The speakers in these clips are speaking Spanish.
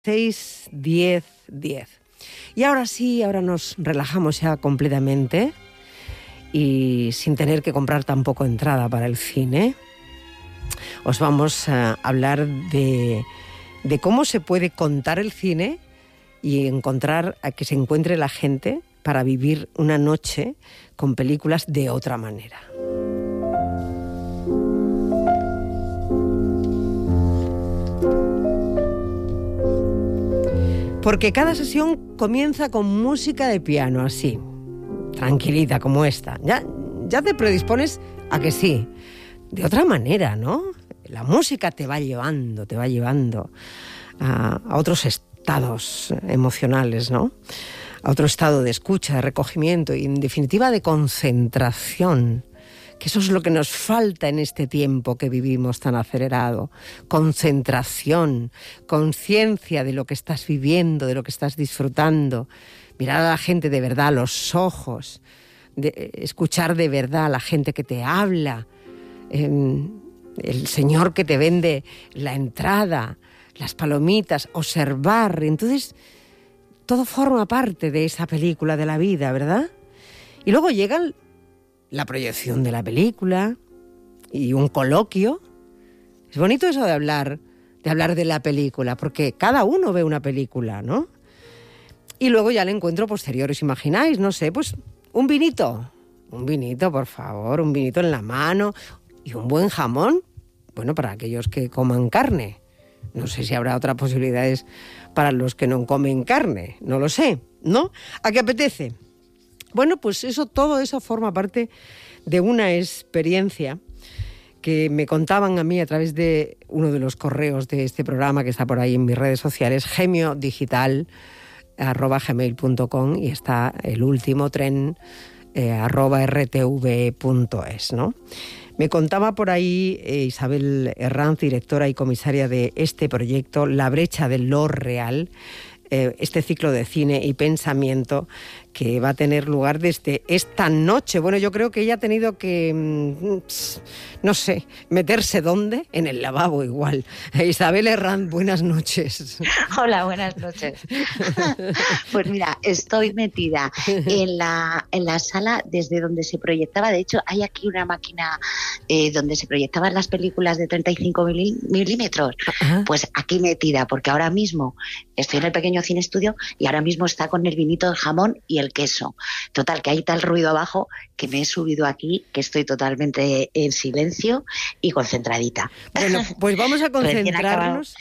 6, 10, 10. Y ahora sí, ahora nos relajamos ya completamente y sin tener que comprar tampoco entrada para el cine. Os vamos a hablar de cómo se puede contar el cine y encontrar a que se encuentre la gente para vivir una noche con películas de otra manera. Porque cada sesión comienza con música de piano, así, tranquilita como esta. Ya te predispones a que sí, de otra manera, ¿no? La música te va llevando a otros estados emocionales, ¿no? A otro estado de escucha, de recogimiento y, en definitiva, de concentración. Que eso es lo que nos falta en este tiempo que vivimos tan acelerado. Concentración, conciencia de lo que estás viviendo, de lo que estás disfrutando. Mirar a la gente de verdad a los ojos, escuchar de verdad a la gente que te habla, el señor que te vende la entrada, las palomitas, observar. Entonces, todo forma parte de esa película de la vida, ¿verdad? Y luego llegan la proyección de la película y un coloquio. Es bonito eso de hablar de la película, porque cada uno ve una película, ¿no? Y luego ya el encuentro posterior, ¿os imagináis? No sé, pues un vinito, por favor, un vinito en la mano y un buen jamón, bueno, para aquellos que coman carne. No sé si habrá otras posibilidades para los que no comen carne, no lo sé, ¿no? ¿A qué apetece? Bueno, pues todo eso forma parte de una experiencia que me contaban a mí a través de uno de los correos de este programa que está por ahí en mis redes sociales, gemiodigital@gmail.com, y está el último tren @rtv.es, ¿no? Me contaba por ahí Isabel Herranz, directora y comisaria de este proyecto, La brecha de lo real, este ciclo de cine y pensamiento que va a tener lugar desde esta noche. Bueno, yo creo que ella ha tenido que, no sé, meterse ¿dónde? En el lavabo igual. Isabel Herranz, buenas noches. Hola, buenas noches. Pues mira, estoy metida en la sala desde donde se proyectaba. De hecho, hay aquí una máquina donde se proyectaban las películas de 35 milímetros. Ajá. Pues aquí metida, porque ahora mismo estoy en el pequeño cine estudio y ahora mismo está con el vinito, el jamón y el queso. Total, que hay tal ruido abajo que me he subido aquí, que estoy totalmente en silencio y concentradita. Bueno, pues vamos a concentrarnos.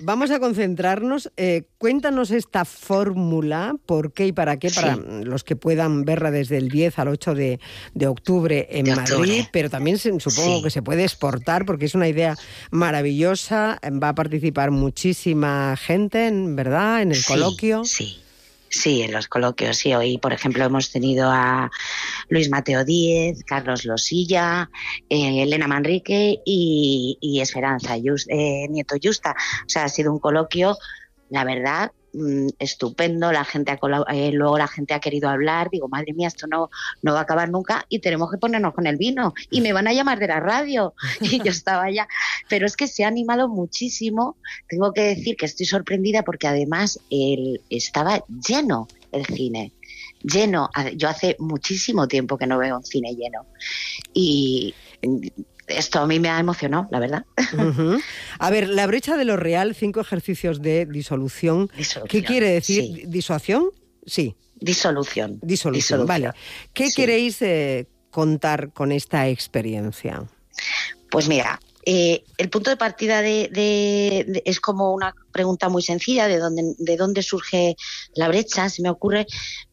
Cuéntanos esta fórmula, por qué y para qué, para los que puedan verla desde el 10 al 8 de octubre en Madrid, pero también supongo que se puede exportar porque es una idea maravillosa. Va a participar muchísima gente, ¿verdad?, en el coloquio. Sí, en los coloquios, sí. Hoy, por ejemplo, hemos tenido a Luis Mateo Díez, Carlos Losilla, Elena Manrique y Esperanza Nieto Yusta. O sea, ha sido un coloquio, la verdad, estupendo. La gente luego la gente ha querido hablar. Digo, madre mía, esto no va a acabar nunca y tenemos que ponernos con el vino. Y me van a llamar de la radio. Y yo estaba ya. Pero es que se ha animado muchísimo. Tengo que decir que estoy sorprendida porque además estaba lleno el cine. Lleno. Yo hace muchísimo tiempo que no veo un cine lleno. Y esto a mí me ha emocionado, la verdad. Uh-huh. A ver, La brecha de lo real, 5 ejercicios de disolución. ¿Qué quiere decir? Sí. ¿Disuasión? Sí. Disolución, vale. ¿Qué queréis contar con esta experiencia? Pues mira, el punto de partida es como una pregunta muy sencilla de dónde surge la brecha, se me ocurre,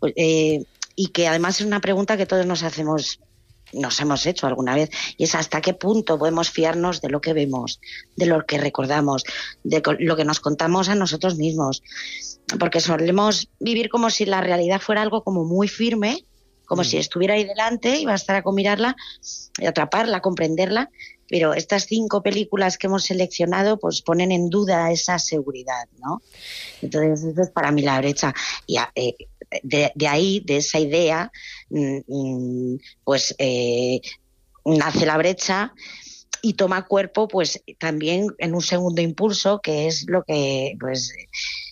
y que además es una pregunta que todos nos hemos hecho alguna vez, y es hasta qué punto podemos fiarnos de lo que vemos, de lo que recordamos, de lo que nos contamos a nosotros mismos, porque solemos vivir como si la realidad fuera algo como muy firme, como si estuviera ahí delante y bastara con mirarla, atraparla, comprenderla, pero estas 5 películas que hemos seleccionado pues ponen en duda esa seguridad, ¿no? Entonces eso es para mí la brecha. Y de ahí, de esa idea, pues nace la brecha y toma cuerpo pues también en un segundo impulso, que es lo que pues